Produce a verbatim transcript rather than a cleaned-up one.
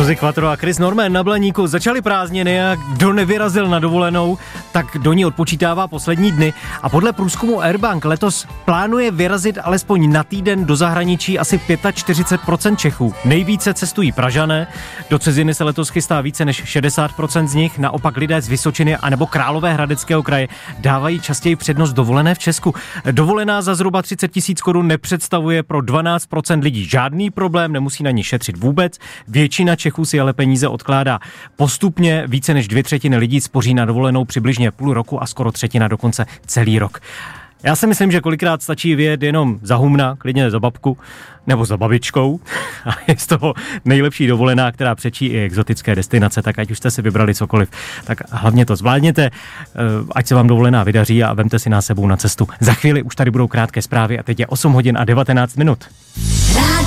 Suzy Quattro a Chris Norman na Blaníku. Začaly prázdniny a kdo nevyrazil na dovolenou, tak do ní odpočítává poslední dny. A podle průzkumu Airbank letos plánuje vyrazit alespoň na týden do zahraničí asi čtyřicet pět procent Čechů. Nejvíce cestují Pražané, do ciziny se letos chystá více než šedesát procent z nich, naopak lidé z Vysočiny anebo Královéhradeckého kraje dávají častěji přednost dovolené v Česku. Dovolená za zhruba třicet tisíc korun nepředstavuje pro dvanáct procent lidí žádný problém, nemusí na ní šetřit vůbec. Většina Čechů si ale peníze odkládá postupně, více než dvě třetiny lidí spoří na dovolenou přibližně půl roku a skoro třetina dokonce celý rok. Já si myslím, že kolikrát stačí vyjet jenom za humna, klidně za babku nebo za babičkou a je z toho nejlepší dovolená, která přečí i exotické destinace, tak ať už jste si vybrali cokoliv, tak hlavně to zvládněte, ať se vám dovolená vydaří a vemte si nás sebou na cestu. Za chvíli už tady budou krátké zprávy a teď je osm hodin a devatenáct minut.